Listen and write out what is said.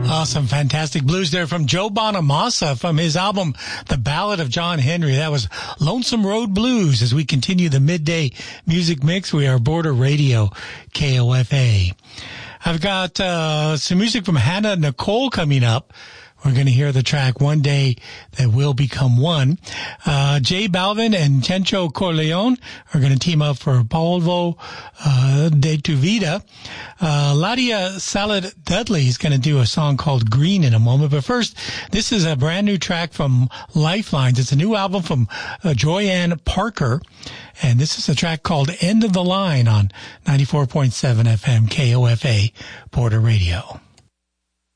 Awesome, fantastic blues there from Joe Bonamassa from his album, The Ballad of John Henry. That was Lonesome Road Blues. As we continue the midday music mix, we are Border Radio, KOFA. I've got some music from Hannah Nicole coming up. We're going to hear the track One Day That Will Become One. Jay Balvin and Chencho Corleone are going to team up for Polvo de Tu Vida. Ladia Salad Dudley is going to do a song called Green in a moment. But first, this is a brand new track from Lifelines. It's a new album from Joyanne Parker. And this is a track called End of the Line on 94.7 FM KOFA Border Radio.